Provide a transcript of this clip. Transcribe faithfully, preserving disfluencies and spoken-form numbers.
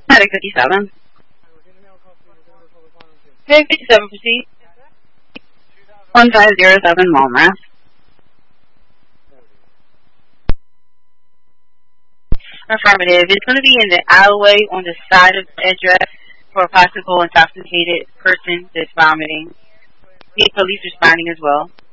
Medic fifty-seven. Medic fifty-seven, proceed. one five zero seven Walmart. Affirmative. It's going to be in the alleyway on the side of the address for a possible intoxicated person that's vomiting. Need police responding as well.